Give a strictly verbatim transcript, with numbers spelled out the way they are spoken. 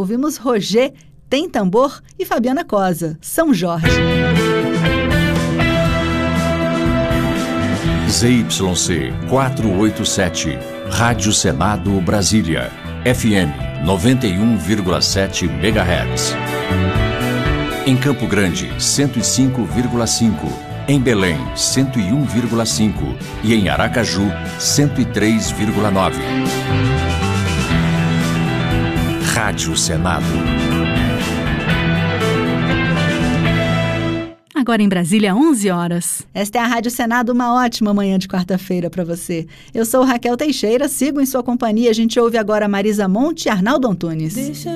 ouvimos Roger, Tem Tambor e Fabiana Cosa, São Jorge. Z Y C quatrocentos e oitenta e sete, Rádio Senado Brasília, F M noventa e um vírgula sete megahertz. Em Campo Grande, cento e cinco vírgula cinco. Em Belém, cento e um vírgula cinco. E em Aracaju, cento e três vírgula nove. Rádio Senado. Agora em Brasília, onze horas. Esta é a Rádio Senado, uma ótima manhã de quarta-feira para você. Eu sou Raquel Teixeira, sigo em sua companhia. A gente ouve agora Marisa Monte e Arnaldo Antunes. Deixa